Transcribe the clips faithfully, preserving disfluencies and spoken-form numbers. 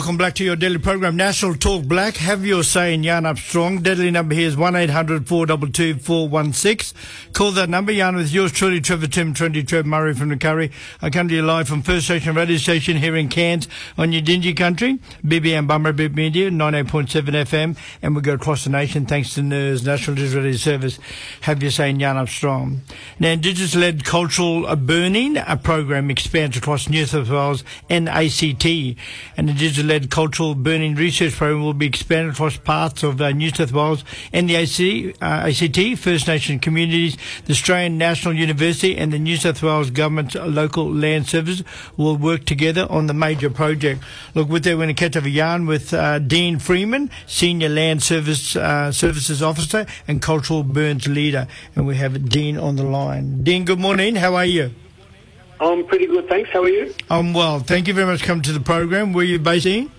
Welcome back to your daily program, National Talk Black. Have your say in Yarn Up Strong. Deadly number here is one eight hundred four two two four one six. Call that number. Yarn with yours truly, Trevor Tim, Trendy Trev Murray from the Curry. I come to you live from First Station Radio Station here in Cairns on your Dingy Country. B B M Bummer Bit Media, ninety-eight point seven F M. And we go across the nation thanks to N I R S, National Disability Service. Have your say in Yarn Up Strong. Now, Indigenous-led cultural burning, a program expands across New South Wales and A C T. And Indigenous-led cultural burning research program will be expanded across parts of uh, New South Wales and the A C, uh, A C T, First Nation communities. The Australian National University and the New South Wales Government Local Land Service will work together on the major project. Look, with that, we're going to catch up a yarn with uh, Dean Freeman, Senior Land Service uh, Services Officer and Cultural Burns Leader. And we have Dean on the line. Dean, good morning. How are you? I'm pretty good, thanks. How are you? I'm well. Thank you very much for coming to the program. Where are you based in?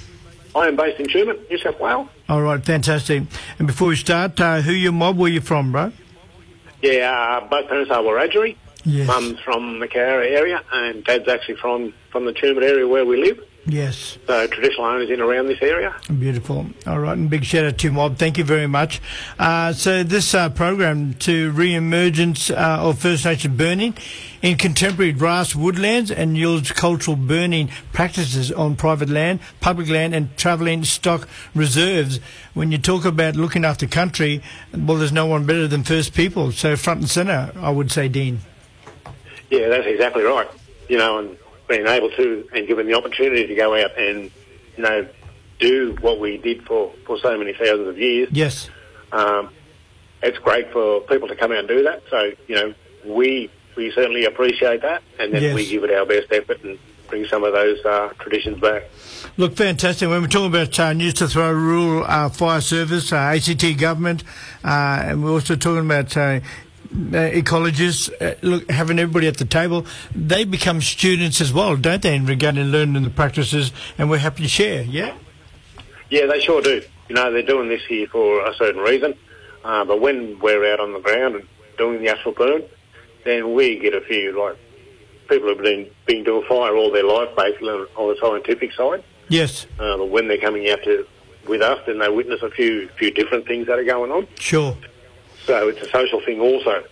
I am based in Sherman, New South Wales. All right, fantastic. And before we start, uh, who your mob? Where you from, bro? Yeah, uh, both parents are Wiradjuri. Yes. Mum's from the Cowra area, and Dad's actually from, from the Sherman area where we live. Yes. So traditional owners in around this area. Beautiful. All right, and big shout out to mob. Thank you very much. Uh, so this uh, program to re-emergence uh, of First Nation burning in contemporary grass woodlands and yields cultural burning practices on private land, public land and travelling stock reserves. When you talk about looking after country, well, there's no one better than First People. So front and centre, I would say, Dean. Yeah, that's exactly right. You know, and being able to and given the opportunity to go out and, you know, do what we did for, for so many thousands of years. Yes. Um, it's great for people to come out and do that. So, you know, we we certainly appreciate that, and then Yes. we give it our best effort and bring some of those uh, traditions back. Look, fantastic. When we're talking about uh, New South Wales Rural uh, Fire Service, uh, A C T government, uh, and we're also talking about uh, Uh, ecologists, uh, look, having everybody at the table, they become students as well, don't they, in regarding learning the practices, and we're happy to share, yeah? Yeah, they sure do. You know, they're doing this here for a certain reason, uh, but when we're out on the ground and doing the actual burn, then we get a few, like, people have been, been doing fire all their life, basically, on, on the scientific side. Yes. Uh, but when they're coming out to with us, then they witness a few few different things that are going on. Sure. So it's a social thing also.